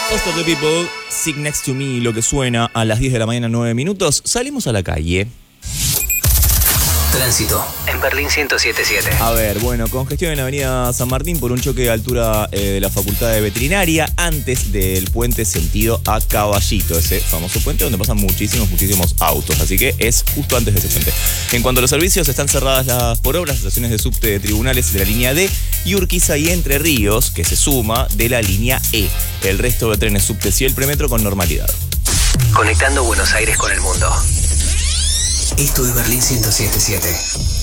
Most of the people sit next to me, lo que suena a las 10 de la mañana, 9 minutos. Salimos a la calle. Tránsito en Berlín 107.7. A ver, bueno, congestión en la avenida San Martín por un choque de altura de la Facultad de Veterinaria antes del puente sentido a Caballito, ese famoso puente donde pasan muchísimos autos, así que es justo antes de ese puente. En cuanto a los servicios, están cerradas por obras las estaciones de subte de tribunales de la línea D y Urquiza y Entre Ríos, que se suma de la línea E. El resto de trenes subtes y el premetro con normalidad. Conectando Buenos Aires con el mundo. Esto es Berlín 107.7.